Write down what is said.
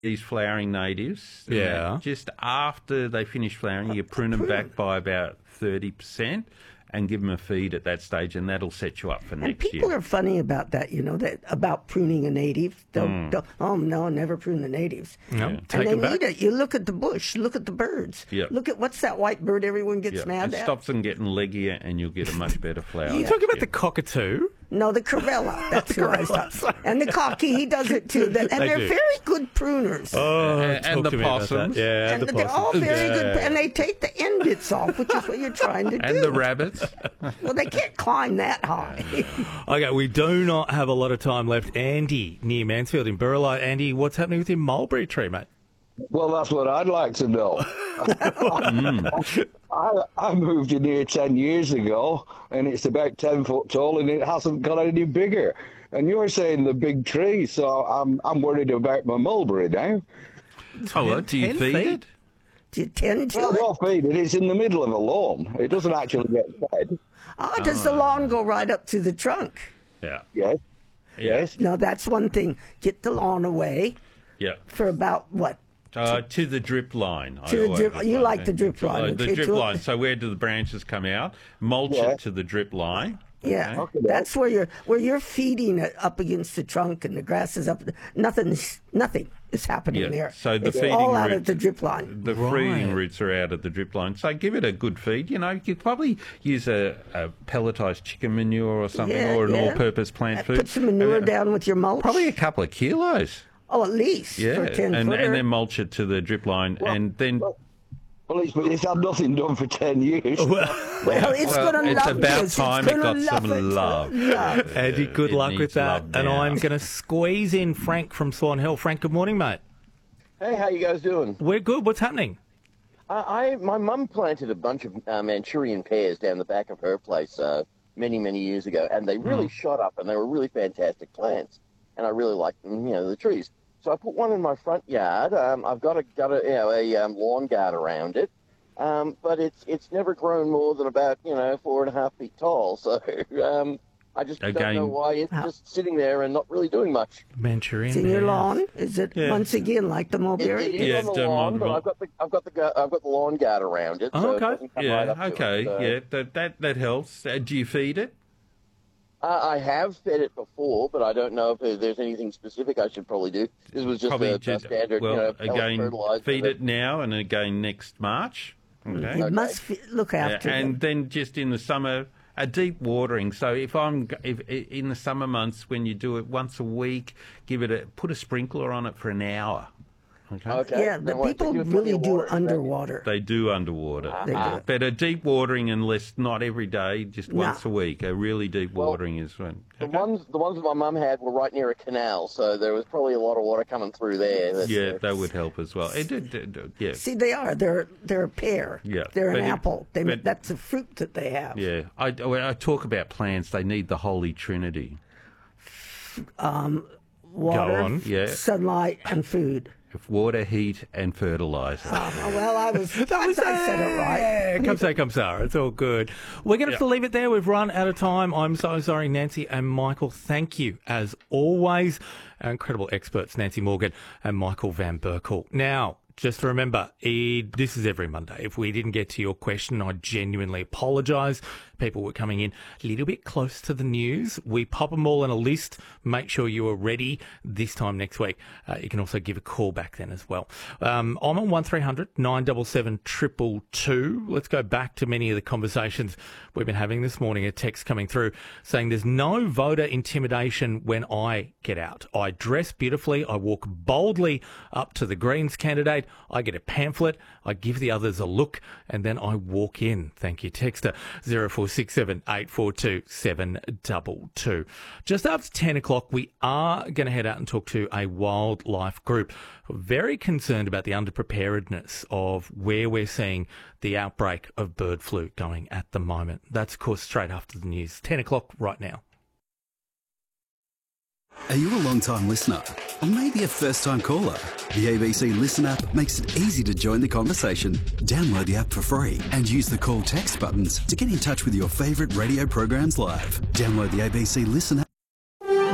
these flowering natives. Yeah. Just after they finish flowering, you prune them back by about 30%. And give them a feed at that stage, and that'll set you up for next year. People are funny about that, about pruning a native. Oh, no, never prune the natives. No, And take they them back. need it. You look at the bush, look at the birds. Yep. Look at what's that white bird everyone gets mad It at? stops them getting leggier, and you'll get a much better flower. You talk about the cockatoo. No, the Corella. That's what I thought. And the cocky, he does it too. And they're do. very good pruners. Oh, And talk the to me about that. possums. Yeah, and the they're all possums. very good. And they take the end bits off, which is what you're trying to do. And the rabbits. Well, they can't climb that high. Okay, we do not have a lot of time left. Andy, near Mansfield in Burleigh. Andy, what's happening with your mulberry tree, mate? Well, that's what I'd like to know. I moved in here 10 years ago, and it's about 10 foot tall, and it hasn't got any bigger. And you're saying the big tree, so I'm worried about my mulberry now. Oh, well, do you 10 feed feet? it? Do you tend to Well, it? I'll feed it. It's in the middle of a lawn. It doesn't actually get fed. Does the lawn go right up to the trunk? Yeah. Yes. Yes. No, that's one thing. Get the lawn away Yeah. for about, what? To the drip line. To the drip- you like the drip line, The okay, drip to- line. So where do the branches come out? Mulch Yeah. it to the drip line. Yeah, Okay. that's where you're feeding it up against the trunk, and the grass is up. Nothing is happening Yeah, there. so the it's feeding all out route- at the drip line. The feeding roots are out at the drip line. So give it a good feed. You could probably use a pelletized chicken manure or something, Yeah, or an yeah. all-purpose plant food. Put some manure And, down with your mulch. Probably a couple of kilos. Oh, at least Yeah, for 10 and footer. then mulch it to the drip line, and then. Well, it's had nothing done for 10 years. Well, it's Well, going to it's love about this. time it's it gonna got some love it. love. Andy, good It luck with needs that. love And now. I'm going to squeeze in Frank from Swan Hill. Frank, good morning, mate. Hey, how you guys doing? We're good. What's happening? My mum planted a bunch of Manchurian pears down the back of her place many years ago, and they really shot up, and they were really fantastic plants, and I really liked them, the trees. So I put one in my front yard. I've got a lawn guard around it, but it's never grown more than about 4.5 feet tall. So I just don't know why it's just sitting there and not really doing much. Manchurian. It's in your pears. lawn. Is it once again like the mulberry? It is Yeah, on the don't lawn, mind but the I've got the lawn guard around it. Oh, so okay. It doesn't come right up to Okay, it, so. yeah, that helps. Do you feed it? I have fed it before, but I don't know if there's anything specific I should probably do. This was just Probably a standard, pellet again, fertilizer. feed it now and again next March. Okay. You must look after and them. then just in the summer, a deep watering. So if in the summer months when you do it once a week, put a sprinkler on it for an hour. Okay. Yeah, the Then what, people give it plenty really of do water, underwater. They do underwater. They do. But a deep watering, unless not every day, just once a week. A really deep watering is when. The ones that my mum had were right near a canal, so there was probably a lot of water coming through there. Yeah, that would help as well. It did, yeah. See, they are. They're a pear. Yeah, They're but an it- apple. but- That's a fruit that they have. Yeah, when I talk about plants, they need the Holy Trinity. Water, Go on, yeah. sunlight, and food. Water, heat, and fertilizer. Well, I said it right. Yeah, come Sarah. It's all good. We're going to have to leave it there. We've run out of time. I'm so sorry, Nancy and Michael. Thank you, as always. Our incredible experts, Nancy Morgan and Michael Van Berkel. Now, just remember, this is every Monday. If we didn't get to your question, I genuinely apologise. People were coming in a little bit close to the news. We pop them all in a list. Make sure you are ready this time next week. You can also give a call back then as well. I'm on 1300 977 222. Let's go back to many of the conversations we've been having this morning. A text coming through saying there's no voter intimidation when I get out. I dress beautifully. I walk boldly up to the Greens candidate. I get a pamphlet. I give the others a look, and then I walk in. Thank you, texter 0467 842 722. Just after 10 o'clock, we are going to head out and talk to a wildlife group. Very concerned about the underpreparedness of where we're seeing the outbreak of bird flu going at the moment. That's, of course, straight after the news. 10 o'clock right now. Are you a long-time listener? Or maybe a first-time caller? The ABC Listen app makes it easy to join the conversation. Download the app for free and use the call text buttons to get in touch with your favourite radio programs live. Download the ABC Listen app.